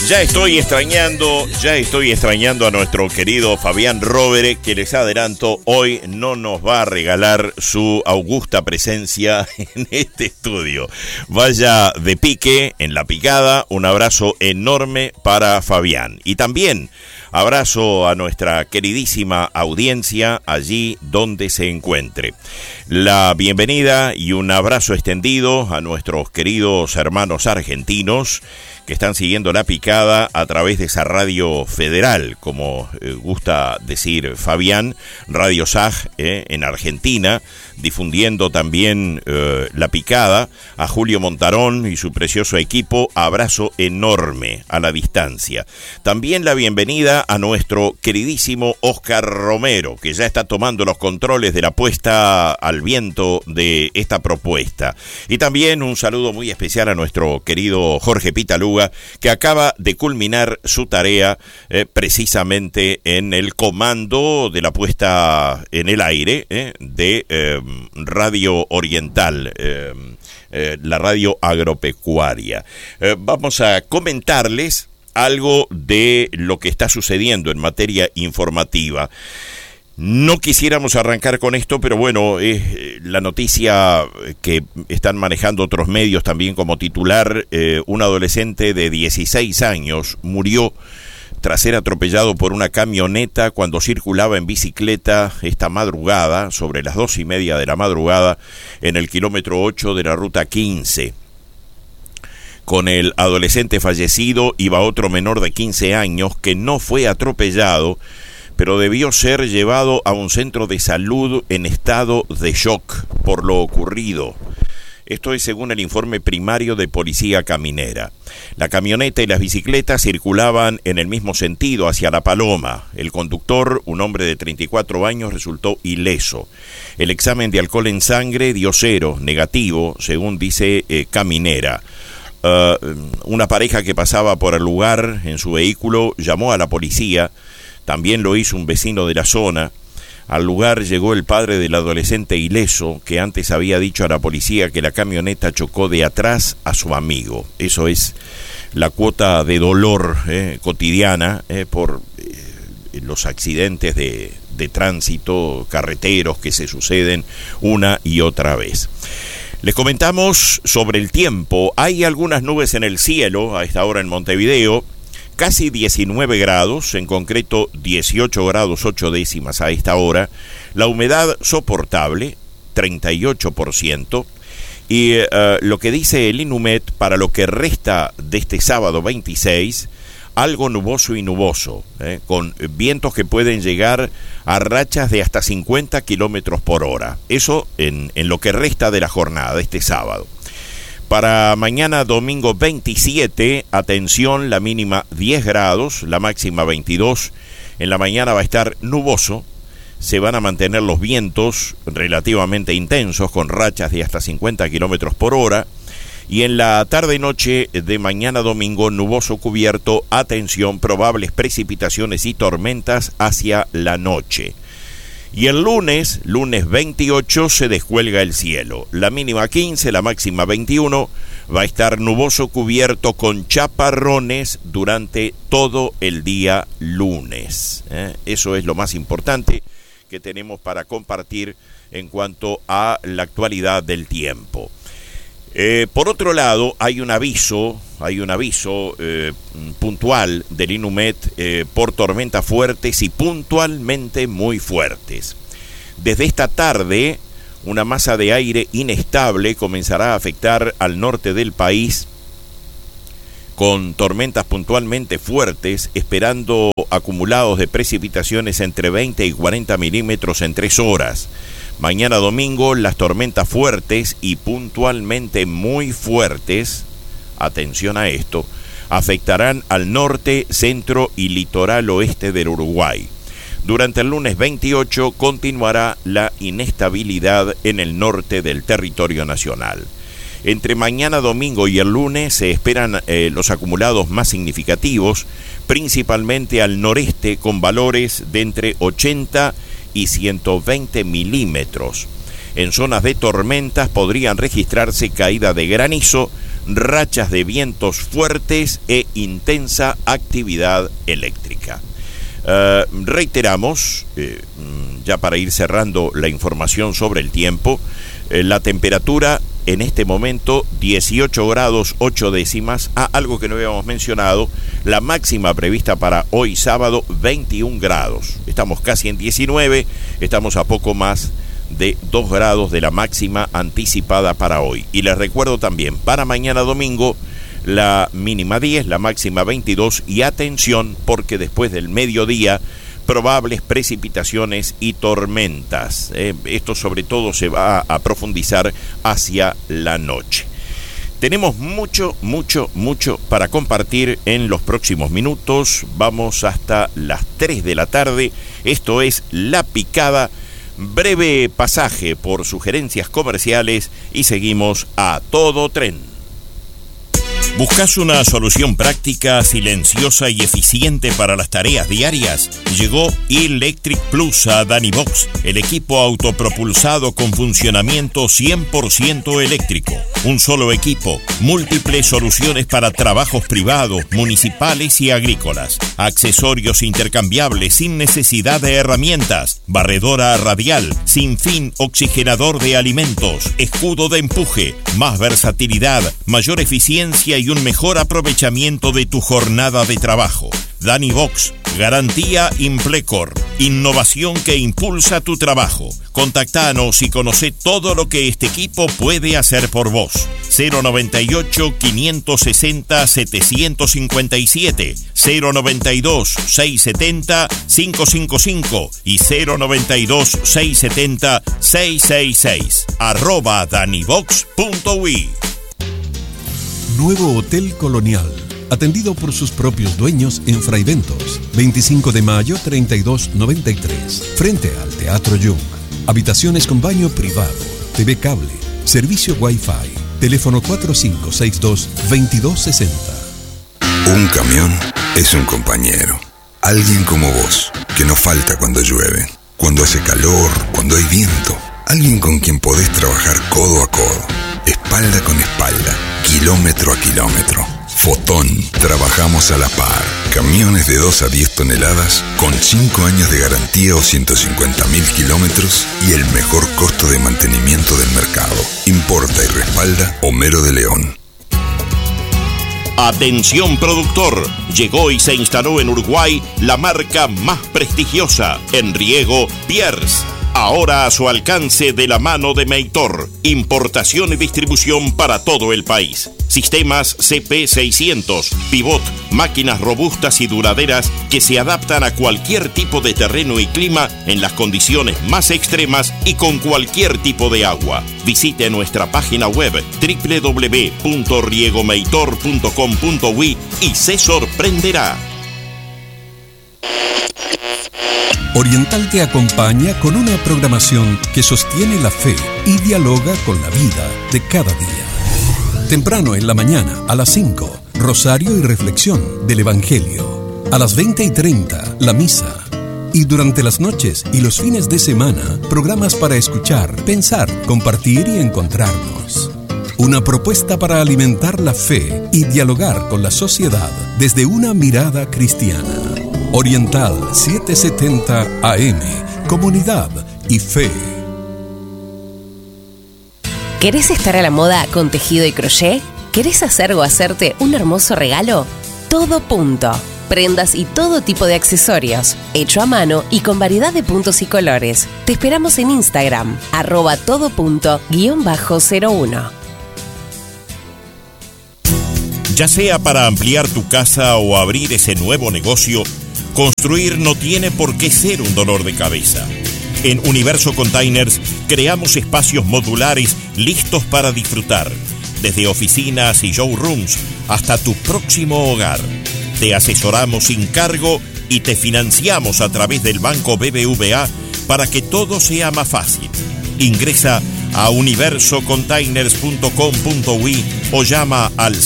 Ya estoy extrañando a nuestro querido Fabián Rovere, que les adelanto, hoy no nos va a regalar su augusta presencia en este estudio. Vaya de pique, en la picada, un abrazo enorme para Fabián. Y también abrazo a nuestra queridísima audiencia allí donde se encuentre. La bienvenida y un abrazo extendido a nuestros queridos hermanos argentinos que están siguiendo la picada a través de esa radio federal, como gusta decir Fabián, Radio SAG en Argentina, difundiendo también la picada. A Julio Montarón y su precioso equipo, abrazo enorme a la distancia. También la bienvenida a nuestro queridísimo Oscar Romero, que ya está tomando los controles de la puesta al viento de esta propuesta. Y también un saludo muy especial a nuestro querido Jorge Pitaluga, que acaba de culminar su tarea precisamente en el comando de la puesta en el aire de Radio Oriental, la radio agropecuaria. Vamos a comentarles algo de lo que está sucediendo en materia informativa. No quisiéramos arrancar con esto, pero bueno, es la noticia que están manejando otros medios también como titular. Un adolescente de 16 años murió tras ser atropellado por una camioneta cuando circulaba en bicicleta esta madrugada, sobre las 2:30 de la madrugada, en el kilómetro 8 de la ruta 15. Con el adolescente fallecido iba otro menor de 15 años que no fue atropellado, pero debió ser llevado a un centro de salud en estado de shock por lo ocurrido. Esto es según el informe primario de Policía Caminera. La camioneta y las bicicletas circulaban en el mismo sentido hacia La Paloma. El conductor, un hombre de 34 años, resultó ileso. El examen de alcohol en sangre dio 0, negativo, según dice Caminera. Una pareja que pasaba por el lugar en su vehículo llamó a la policía. También lo hizo un vecino de la zona. Al lugar llegó el padre del adolescente ileso, que antes había dicho a la policía que la camioneta chocó de atrás a su amigo. Eso es la cuota de dolor cotidiana por los accidentes de tránsito carreteros que se suceden una y otra vez. Les comentamos sobre el tiempo. Hay algunas nubes en el cielo a esta hora en Montevideo. Casi 19 grados, en concreto 18 grados 8 décimas a esta hora. La humedad soportable, 38%. Y lo que dice el INUMED para lo que resta de este sábado 26, algo nuboso y nuboso, con vientos que pueden llegar a rachas de hasta 50 kilómetros por hora. Eso en lo que resta de la jornada de este sábado. Para mañana domingo 27, atención, la mínima 10 grados, la máxima 22. En la mañana va a estar nuboso, se van a mantener los vientos relativamente intensos con rachas de hasta 50 kilómetros por hora. Y en la tarde-noche de mañana domingo, nuboso cubierto, atención, probables precipitaciones y tormentas hacia la noche. Y el lunes 28, se descuelga el cielo. La mínima 15, la máxima 21. Va a estar nuboso cubierto con chaparrones durante todo el día lunes. Eso es lo más importante que tenemos para compartir en cuanto a la actualidad del tiempo. Por otro lado, hay un aviso puntual del INUMED por tormentas fuertes y puntualmente muy fuertes. Desde esta tarde, una masa de aire inestable comenzará a afectar al norte del país con tormentas puntualmente fuertes, esperando acumulados de precipitaciones entre 20 y 40 milímetros en 3 horas. Mañana domingo, las tormentas fuertes y puntualmente muy fuertes, atención a esto, afectarán al norte, centro y litoral oeste del Uruguay. Durante el lunes 28 continuará la inestabilidad en el norte del territorio nacional. Entre mañana domingo y el lunes se esperan los acumulados más significativos, principalmente al noreste, con valores de entre 80 y 120 milímetros. En zonas de tormentas podrían registrarse caída de granizo, rachas de vientos fuertes e intensa actividad eléctrica. Reiteramos, ya para ir cerrando la información sobre el tiempo, la temperatura en este momento 18 grados 8 décimas, algo que no habíamos mencionado, la máxima prevista para hoy sábado 21 grados, estamos casi en 19, estamos a poco más de 2 grados de la máxima anticipada para hoy. Y les recuerdo también, para mañana domingo, la mínima 10, la máxima 22, y atención porque después del mediodía probables precipitaciones y tormentas. Esto sobre todo se va a profundizar hacia la noche. Tenemos mucho para compartir en los próximos minutos. Vamos hasta las 3 de la tarde. Esto es La Picada. Breve pasaje por sugerencias comerciales y seguimos a todo tren. ¿Buscas una solución práctica, silenciosa y eficiente para las tareas diarias? Llegó Electric Plus a Danivox, el equipo autopropulsado con funcionamiento 100% eléctrico. Un solo equipo, múltiples soluciones para trabajos privados, municipales y agrícolas. Accesorios intercambiables sin necesidad de herramientas. Barredora radial, sin fin, oxigenador de alimentos, escudo de empuje, más versatilidad, mayor eficiencia y un mejor aprovechamiento de tu jornada de trabajo. Danivox, garantía Implecor, innovación que impulsa tu trabajo. Contactanos y conoce todo lo que este equipo puede hacer por vos. 098-560-757, 092-670-555 y 092-670-666. @danivox.ui. Nuevo Hotel Colonial, atendido por sus propios dueños en Fray Bentos, 25 de mayo 3293, frente al Teatro Jung. Habitaciones con baño privado, TV cable, servicio Wi-Fi, teléfono 4562-2260. Un camión es un compañero, alguien como vos, que no falta cuando llueve, cuando hace calor, cuando hay viento, alguien con quien podés trabajar codo a codo, espalda con espalda, kilómetro a kilómetro. Fotón, trabajamos a la par. Camiones de 2 a 10 toneladas con 5 años de garantía o 150.000 kilómetros y el mejor costo de mantenimiento del mercado. Importa y respalda Homero de León. Atención productor, llegó y se instaló en Uruguay la marca más prestigiosa en riego, Pierce. Ahora a su alcance de la mano de Meitor. Importación y distribución para todo el país. Sistemas CP600, Pivot, máquinas robustas y duraderas que se adaptan a cualquier tipo de terreno y clima en las condiciones más extremas y con cualquier tipo de agua. Visite nuestra página web www.riegomeitor.com.uy y se sorprenderá. Oriental te acompaña con una programación que sostiene la fe y dialoga con la vida de cada día. Temprano en la mañana, a las 5, rosario y reflexión del Evangelio. A las 20:30, la misa. Y durante las noches y los fines de semana, programas para escuchar, pensar, compartir y encontrarnos. Una propuesta para alimentar la fe y dialogar con la sociedad desde una mirada cristiana. Oriental 770 AM, comunidad y fe. ¿Querés estar a la moda con tejido y crochet? ¿Querés hacer o hacerte un hermoso regalo? Todo punto. Prendas y todo tipo de accesorios, hecho a mano y con variedad de puntos y colores. Te esperamos en Instagram, @todo__01. Ya sea para ampliar tu casa o abrir ese nuevo negocio, construir no tiene por qué ser un dolor de cabeza. En Universo Containers creamos espacios modulares listos para disfrutar, desde oficinas y showrooms hasta tu próximo hogar. Te asesoramos sin cargo y te financiamos a través del Banco BBVA para que todo sea más fácil. Ingresa a universocontainers.com.uy o llama al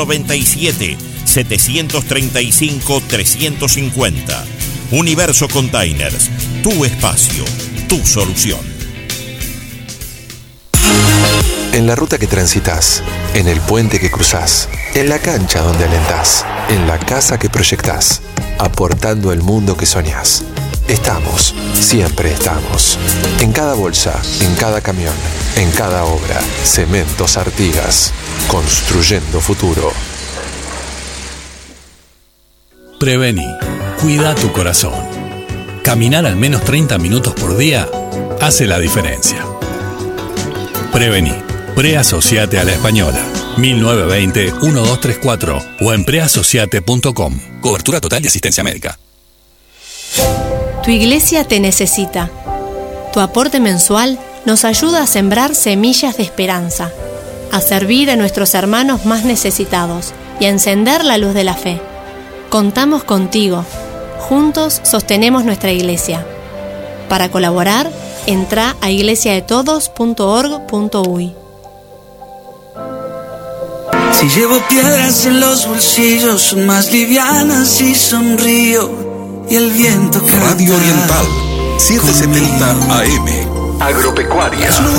097-735-350. Universo Containers, tu espacio, tu solución. En la ruta que transitas, en el puente que cruzás, en la cancha donde alentás, en la casa que proyectás, aportando el mundo que soñás. Estamos, siempre estamos. En cada bolsa, en cada camión, en cada obra. Cementos Artigas, construyendo futuro. Prevení. Cuida tu corazón. Caminar al menos 30 minutos por día hace la diferencia. Prevení. Preasociate a la Española. 1920-1234 o en preasociate.com. Cobertura total de asistencia médica. Tu iglesia te necesita. Tu aporte mensual nos ayuda a sembrar semillas de esperanza, a servir a nuestros hermanos más necesitados y a encender la luz de la fe. Contamos contigo. Juntos sostenemos nuestra iglesia. Para colaborar, entra a iglesiadetodos.org.uy. Si llevo piedras en los bolsillos, son más livianas y sonrío. Y el viento canta. Radio Oriental, 770 AM. Agropecuarias.